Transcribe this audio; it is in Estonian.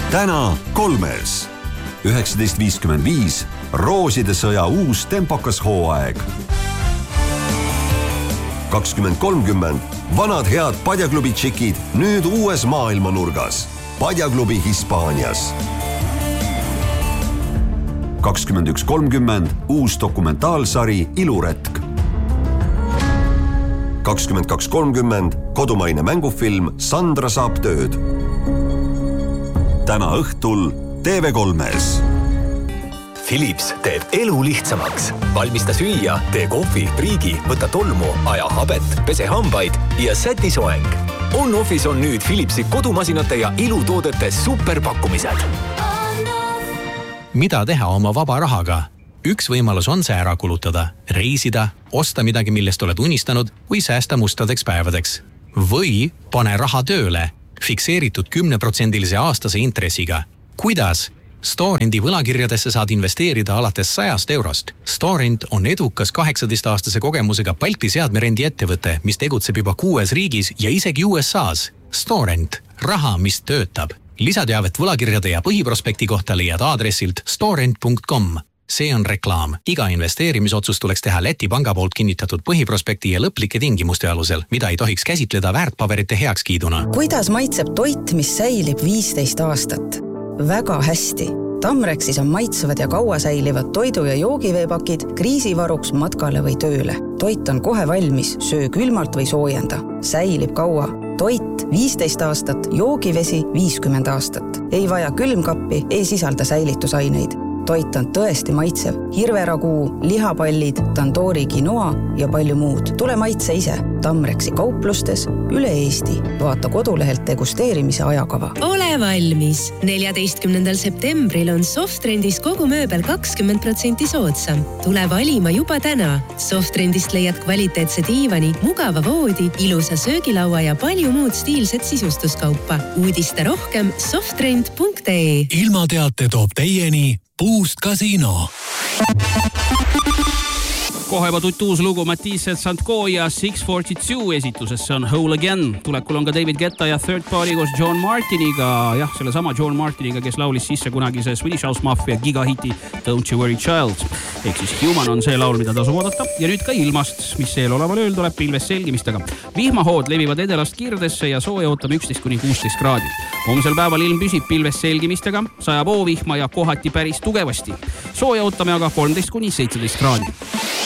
Täna 3. 19.55 Rooside sõja uus tempokas hooaeg. 20.30 vanad head Padjaklubi tšikid nüüd uues maailmanurgas. Padjaklubi Hispaanias. 21.30 uus dokumentaalsari Iluretk. 22.30 kodumaine mängufilm Sandra saab tööd. Täna õhtul TV3-s. Philips teeb elu lihtsamaks. Valmista süüa, tee kohvi, priigi, võta tolmu, aja habet, pese hambaid ja säti soeng. On-Office on nüüd Philipsi kodumasinate ja ilutoodete superpakkumised. Mida teha oma vaba rahaga? Üks võimalus on see ära kulutada, reisida, osta midagi, millest oled unistanud või säästa mustadeks päevadeks. Või pane raha tööle, fikseeritud 10% aastase intressiga. Kuidas? Storenti võlakirjadesse saad investeerida alates 100 eurost. Storent on edukas 18-aastase kogemusega Balti seadmerendi ettevõte, mis tegutseb juba 6 riigis ja isegi USAs. Storent. Raha, mis töötab. Lisateavet võlakirjade ja põhiprospekti kohta leiad aadressilt storent.com. See on reklaam. Iga investeerimisotsus tuleks teha Läti panga poolt kinnitatud põhiprospekti ja lõplike tingimuste alusel, mida ei tohiks käsitleda väärtpaberite heakskiiduna. Kuidas maitseb toit, mis säilib 15 aastat? Väga hästi. Tamrexis on maitsevad ja kaua säilivad toidu- ja joogiveepakid kriisivaruks matkale või tööle. Toit on kohe valmis, söö külmalt või soojenda. Säilib kaua. Toit 15 aastat, joogivesi 50 aastat. Ei vaja külmkappi, ei sisalda säilitusaineid. Toit on tõesti maitsev. Hirveraguu, lihapallid, tandoori quinoa ja palju muud. Tule maitse ise. Tamrexi kauplustes üle Eesti. Vaata kodulehelt degusteerimise ajakava. Ole valmis! 14. septembril on Softrendis kogu mööbel 20% soodsam. Tule valima juba täna. Softrendist leiad kvaliteetse diivani, mugava voodi, ilusa söögilaua ja palju muud stiilset sisustuskaupa. Uudiste rohkem softrend.ee. Ilmateate toob teieni Boost Casino. Kohe juba uus lugu Matisse Santko ja 642 esituses, see on Whole Again. Tulekul on ka David Guetta ja Third Party koos John Martiniga. Jah, selle sama John Martiniga, kes laulis sisse kunagise Swedish House Mafia gigahiti Don't You Worry Child. Ehk siis Human on see laul, mida tasub oodata. Ja nüüd ka ilmast, mis eeloleval ööl tuleb pilves selgimistega. Vihmahood levivad edelast kirdesse ja sooja ootame 11–16 kraadi. Homsel päeval ilm püsib pilves selgimistega, sajab oovihma ja kohati päris tugevasti. Sooja ootame aga 13–17 kraadi.